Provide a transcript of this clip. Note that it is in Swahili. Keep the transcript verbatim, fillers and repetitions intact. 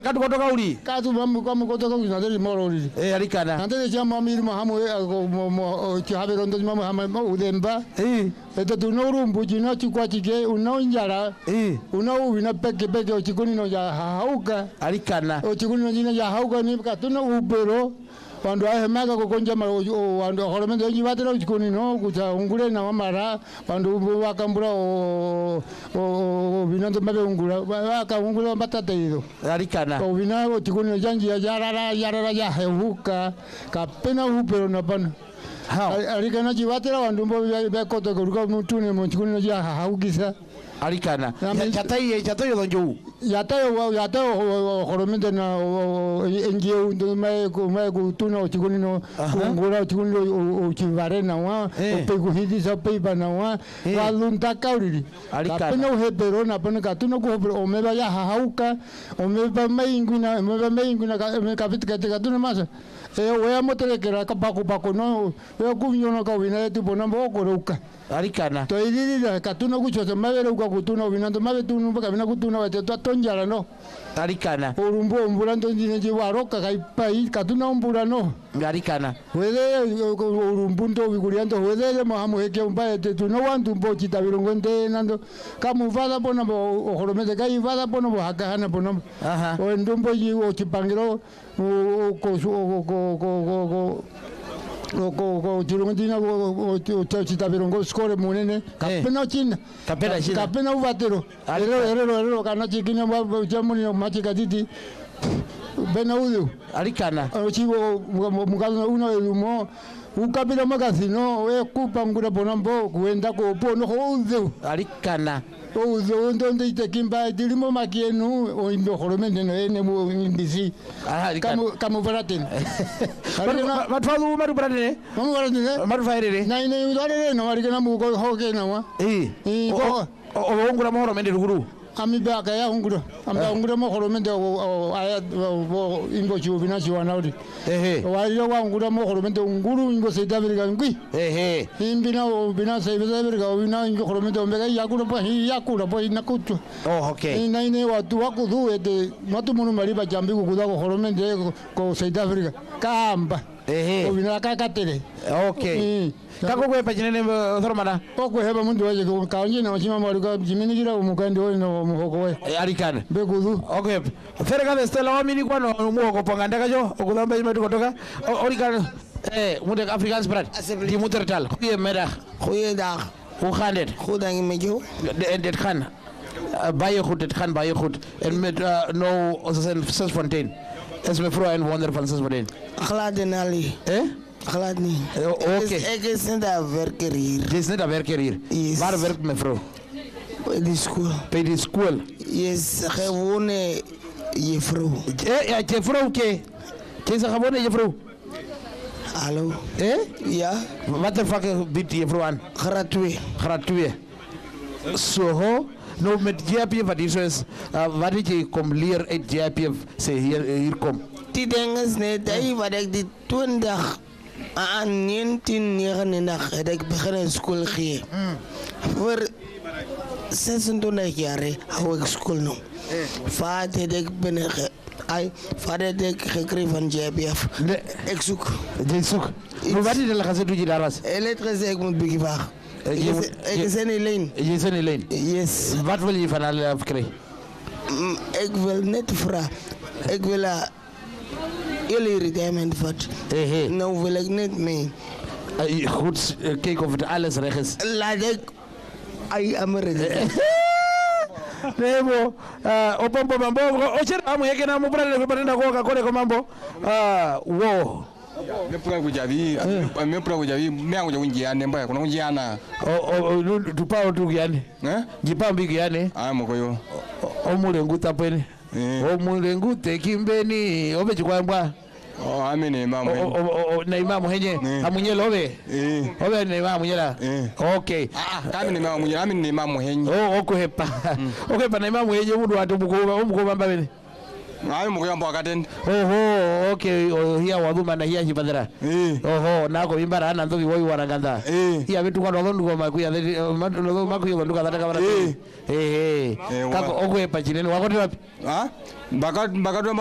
Katu kutoka uli. Katu mamu kamu kutoka uli nadeli moro uli. Eh alikana. Nadeli chama miri mahamu mo mo chabe rondo mamu hama udemba. Eh. Eto tunuru mbuji na chukwa chike unaonjara. Eh. Unaowina peke peke ochikuni no ya hauka. Alikana. Ochikuni no jina ya hauka ni katuna ubero. Wandu ahe maga kukonja ma wandu horomende onji batera uchikuni no kuta ungule na mamara wandu wakambura o o binando mabe ungula waka ungula batate ido alikana o binao uchikuni janji ya yarara yarara ya hehuka kapena upero na pana alikana jibatera wandu mbo bekoto kuruka mutune mo uchikuni ya haugisa alikana chatai chatai donjo yatayo yatayo horomende na engie ndo mai ko mai ko tuno chikuni no ngura chikuni o chivare na wa pe ko hidi sa pe ba na wa walunta kauri kapena o hebero na pena ka tuno ko o me ba ya hauka o me ba mai inguna me ba mai inguna ka me kapit ka te tuno mas e o ya motere que ra ka pako pako no e ku nyono ka wina tu bona bo ko ruka alikana to idi ka tuno ku cho ma vero ka ku tuno wina to ma ve tuno ka vina ku tuno va te to tonjara no alikana orumbo mbulando ndine je waroka kai pai ka tuno mbura no alikana wele orumbundo wikuliando wele mo hamu heke umba te tuno wantu mbo chita virongonde nando kamu vada bona bo horomete kai vada bona bo hakana bona aha o ndumbo yi o chipangiro o ko ko ko ko ko ko ko tirongdina o chita virongo score munene kapena china kapena china kapena uvatero ero ero ero kana chikina ba jamuni machika titi bena udu alikana o chivo mugazo uno elumo ukabila magazino e kupangura bonambo kuenda ko pono hozo alikana ozo ndonde itekimba dilimo makienu o imbo horomende no ene mu imbisi kamu kamu baraten matfalu maru baraten mamu baraten maru fairere nai nei udare no marikana mu ko hoke na wa eh o o ngura mo horomende ruguru ami ba ka ya hunguro amba hunguro mo horomende o aya o ingo chubina chiwanaudi ehe o ayo wa hunguro mo horomende nguru ingo seidabirga ngui ehe imbina o bina seidabirga o bina ingo horomende o mega yakuro pa hi yakuro pa inakutu oh okay nai nei wa tu wa kudu ede matu munu mari ba jambi ku kuda ko horomende ko seidabirga kamba ehe o bina ka katere okay kako kwe pa jinene thormana o ko heba mundu waje ko kaunje na chima maru ka jimini gira o mukandi o no muhoko we alikana be kudu okay fere ka stela wa mini kwano muhoko panganda kajo okudamba imetu kutoka orikana eh mude african spread di mutertal kuye meda kuye da ku khandet khudang mejo det khan baye khud det khan baye khud en met no sens fontaine es me fro en wonder van sens fontaine akhladenali eh Gladni. Oké. Ik is niet aan werken hier. Het is niet aan werken hier. Yes. Waar werkt mevrouw? Bij de school. Bij de school. Yes, gewone juffrouw. Eh, ja, juffrouw, oké. Ken je gewone juffrouw? Hallo. Eh? Ja. Wat de vak biedt juffrouw aan? Graad twee. Graad twee. Zo. Nou, met J P F wat is dus, wat did je kom leren uit J P F ze hier, hier kom? Die dingen is net, dat wat ik die twintig aan negentien negenennegentig heb ik beginnen school gegeven. Mm. Voor zesentwintig jaar hou ik school nog. Vader heb ik binnen ge... Ai, vader heb ik gekregen van J P F. Nee. Ik zoek. Je zoek. Maar wat is er gezegd toen je daar was? Elektrisch, ik moet beginnen wachten. Ik is in lijn. Je is in lijn? Yes. Wat wil je van alle afkrijgen? Mm, ik wil net vragen. Ik wil... Uh, jullie retirement vat. Hey, hey. Nou wil ik niet mee. Uh, goed, uh, kijk of het alles recht is. Laat ik... Ai, amere. Nee, bo. Opombo mambo. Ocher, amu yeke na mubra le barenda ko ka kole ko mambo. Ah, wo. Me pura kujabi, me pura kujabi, me angu kunjia nemba kuna kunjia na. O o tu pa o tu giane. Eh? Jipa mbi giane. Ah, mokoyo. O mulengu tapeni. O mulengu tekimbeni. Obe chikwa mbwa. Oh, amene mamu. O na imamu henye. Amunyelo obe. Eh. Obe na imamu nyela. Okay. Ah, kami ni mamu nyela, amene mamu henye. Oh, okuhepa. Okuhepa na imamu henye mundu atu mukuba, mukuba mbabeni. Ai mo ya mbo katen. Oho, okay, oh, hiya waduma na hiya hibadera. Eh. Oho, nako imbara na ndovi woi waranganda. Eh. Hiya vitu kwa ndo ngo makuya, ndo makuya ndo kadata kabara. Eh. Eh. Kako ogwe pachine wako wapi? Ah? Baka baka